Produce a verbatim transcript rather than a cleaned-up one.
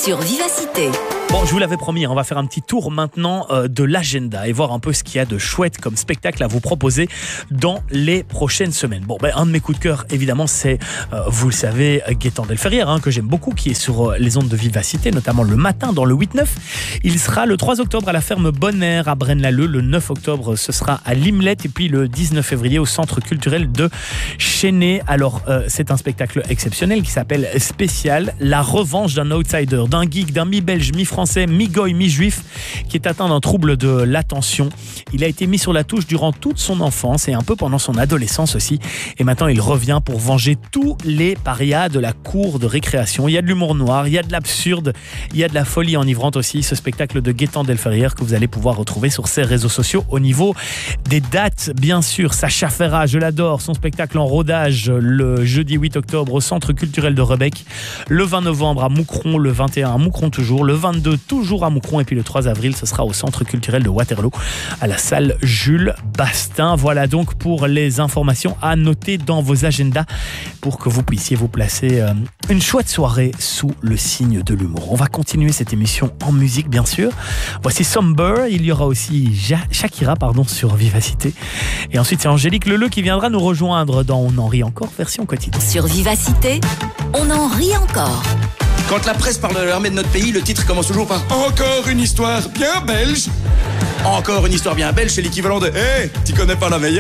sur Vivacité. Bon, je vous l'avais promis, on va faire un petit tour maintenant euh, de l'agenda et voir un peu ce qu'il y a de chouette comme spectacle à vous proposer dans les prochaines semaines. Bon, ben, un de mes coups de cœur, évidemment, c'est, euh, vous le savez, Gaëtan Delferrière, hein, que j'aime beaucoup, qui est sur euh, les ondes de Vivacité, notamment le matin dans le huit neuf. Il sera le trois octobre à la ferme Bonner à Braine-l'Alleud, le neuf octobre ce sera à Limlet et puis le dix-neuf février au centre culturel de Chénet. Alors, euh, c'est un spectacle exceptionnel qui s'appelle Spécial, la revanche d'un outsider, d'un geek, d'un mi-belge, mi-français, français, mi-goy, mi-juif, qui est atteint d'un trouble de l'attention. Il a été mis sur la touche durant toute son enfance et un peu pendant son adolescence aussi. Et maintenant, il revient pour venger tous les parias de la cour de récréation. Il y a de l'humour noir, il y a de l'absurde, il y a de la folie enivrante aussi. Ce spectacle de Gaëtan Delferrière que vous allez pouvoir retrouver sur ses réseaux sociaux. Au niveau des dates, bien sûr, Sacha Ferra, je l'adore, son spectacle en rodage le jeudi huit octobre au centre culturel de Rebec, le vingt novembre à Moucron, le vingt et un à Moucron toujours, le vingt-deux toujours à Moucron et puis le trois avril ce sera au centre culturel de Waterloo à la salle Jules Bastin. Voilà donc pour les informations à noter dans vos agendas pour que vous puissiez vous placer euh, une chouette soirée sous le signe de l'humour. On va continuer cette émission en musique bien sûr. Voici Somber, il y aura aussi ja- Shakira pardon sur Vivacité et ensuite c'est Angélique Leleu qui viendra nous rejoindre dans On en rit encore version quotidienne. Sur Vivacité, on en rit encore. Quand la presse parle de l'armée de notre pays, le titre commence toujours par « Encore une histoire bien belge ». Encore une histoire bien belge, c'est l'équivalent de « Hé, hey, tu connais pas la meilleure ?»